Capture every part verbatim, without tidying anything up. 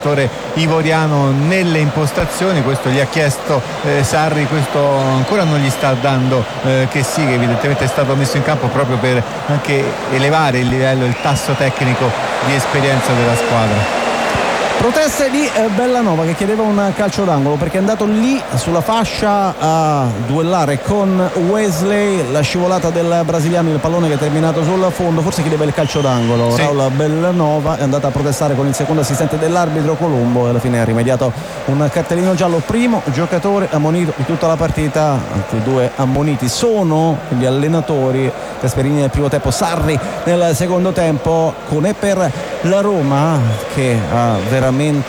ivoriano nelle impostazioni. Questo gli ha chiesto eh, Sarri, questo ancora non gli sta dando eh, che sì, che evidentemente è stato messo in campo proprio per anche elevare il livello, il tasso tecnico di esperienza della squadra. Proteste di eh, Bellanova, che chiedeva un calcio d'angolo perché è andato lì sulla fascia a duellare con Wesley. La scivolata del brasiliano, il pallone che è terminato sul fondo, forse chiedeva il calcio d'angolo. Sì. Raul Bellanova è andata a protestare con il secondo assistente dell'arbitro Colombo e alla fine ha rimediato un cartellino giallo. Primo giocatore ammonito di tutta la partita. Altri due ammoniti sono gli allenatori: Gasperini nel primo tempo, Sarri nel secondo tempo. Con e per la Roma, che ha veramente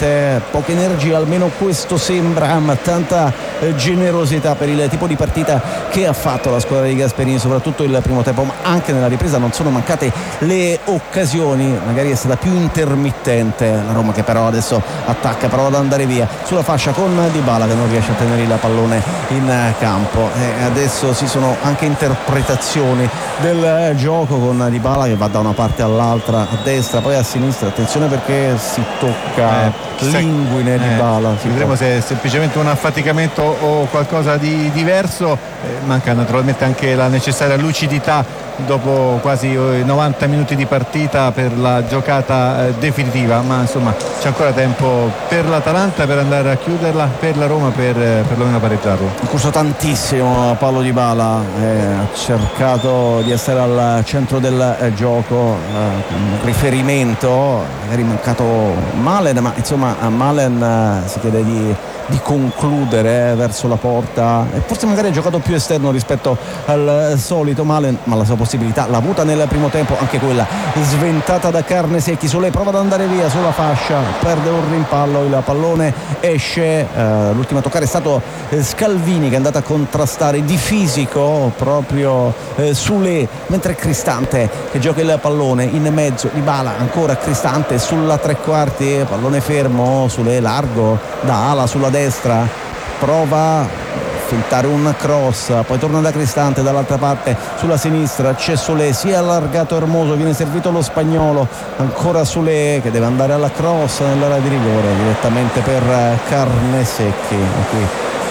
poca energia, almeno questo sembra, ma tanta eh, generosità per il tipo di partita che ha fatto la squadra di Gasperini, soprattutto il primo tempo, ma anche nella ripresa non sono mancate le occasioni. Magari è stata più intermittente la Roma, che però adesso attacca, prova ad andare via sulla fascia con Dybala che non riesce a tenere il pallone in campo. E adesso ci sono anche interpretazioni del gioco, con Dybala che va da una parte all'altra, a destra poi a sinistra. Attenzione perché si tocca eh, l'inguine di Dybala. Eh, vedremo se è semplicemente un affaticamento o qualcosa di diverso. Eh, manca naturalmente anche la necessaria lucidità dopo quasi novanta minuti di partita per la giocata eh, definitiva, ma insomma c'è ancora tempo per l'Atalanta per andare a chiuderla, per la Roma per eh, perlomeno pareggiarlo. Ha corso tantissimo Paulo Dybala, eh, ha cercato di essere al centro del eh, gioco, eh, un riferimento, magari mancato Malen, ma insomma a Malen eh, si chiede di di concludere eh, verso la porta, e forse magari ha giocato più esterno rispetto al solito Malen, ma la sua possibilità l'ha avuta nel primo tempo, anche quella sventata da Carnesecchi. Solé prova ad andare via sulla fascia, perde un rimpallo, il pallone esce, eh, l'ultimo a toccare è stato eh, Scalvini, che è andato a contrastare di fisico proprio eh, Solé, mentre Cristante che gioca il pallone in mezzo. Dybala ancora, Cristante sulla tre quarti, pallone fermo, Solé largo da ala sulla destra, prova a fintare un cross, poi torna da Cristante dall'altra parte sulla sinistra, c'è Solé, si è allargato Hermoso, viene servito lo spagnolo, ancora Solé che deve andare alla cross nell'area di rigore direttamente per Carnesecchi. Qui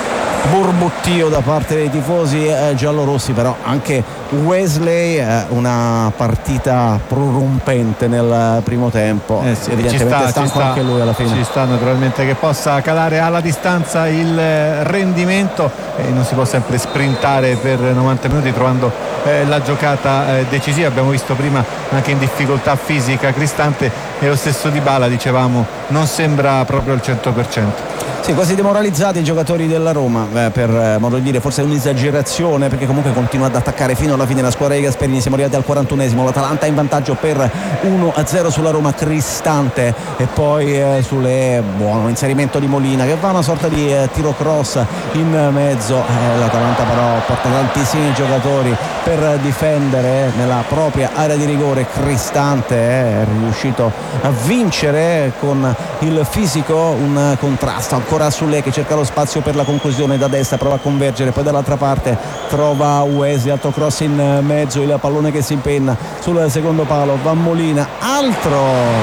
borbottio da parte dei tifosi eh, giallorossi, però anche Wesley eh, una partita prorompente nel primo tempo, eh sì, evidentemente sta, stanco sta, anche lui alla fine. Ci sta naturalmente che possa calare alla distanza il rendimento e non si può sempre sprintare per novanta minuti trovando eh, la giocata eh, decisiva. Abbiamo visto prima anche in difficoltà fisica Cristante, e lo stesso Dybala, dicevamo, non sembra proprio al cento per cento. Sì, quasi demoralizzati i giocatori della Roma, eh, per eh, modo di dire, forse è un'esagerazione, perché comunque continua ad attaccare fino alla fine la squadra di Gasperini. Siamo arrivati al quarantunesimo, l'Atalanta in vantaggio per uno a zero sulla Roma. Cristante e poi eh, sulle buono inserimento di Molina, che va una sorta di eh, tiro cross in mezzo. eh, l'Atalanta però porta tantissimi giocatori per difendere nella propria area di rigore. Cristante eh, è riuscito a vincere con il fisico un contrasto. Ancora Solé che cerca lo spazio per la conclusione da destra, prova a convergere, poi dall'altra parte trova Wesley, altro cross in mezzo, il pallone che si impenna sul secondo palo, va Molina, altro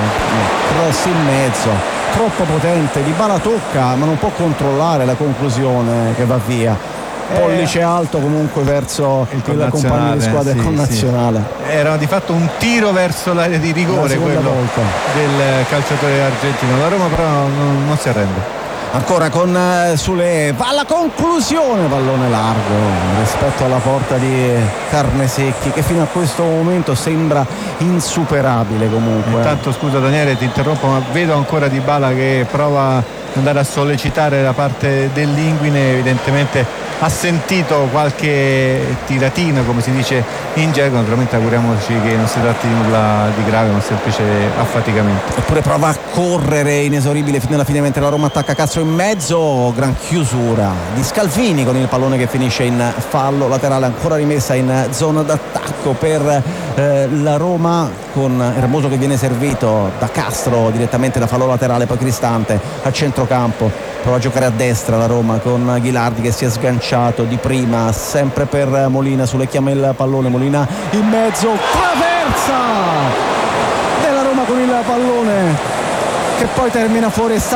cross in mezzo, troppo potente. Dybala tocca ma non può controllare la conclusione che va via. Pollice alto comunque verso il, il compagno di squadra sì, connazionale. Sì. Era di fatto un tiro verso l'area di rigore quello volta del calciatore argentino. La Roma però non, non si arrende. Ancora con Solé, va alla conclusione, pallone largo rispetto alla porta di Carnesecchi, che fino a questo momento sembra insuperabile. Comunque intanto, scusa Daniele, ti interrompo, ma vedo ancora Dybala che prova ad andare a sollecitare la parte dell'inguine. Evidentemente ha sentito qualche tiratina, come si dice in gergo. Naturalmente auguriamoci che non si tratti di nulla di grave, ma un semplice affaticamento. Eppure prova a correre inesoribile fino alla fine, mentre la Roma attacca. Castro in mezzo, gran chiusura di Scalvini con il pallone che finisce in fallo laterale, ancora rimessa in zona d'attacco per eh, la Roma, con Hermoso che viene servito da Castro direttamente da fallo laterale, poi Cristante a centrocampo, prova a giocare a destra la Roma con Ghilardi che si è sganciato di prima, sempre per Molina. Sulle chiama il pallone, Molina in mezzo, traversa della Roma con il pallone che poi termina fuori.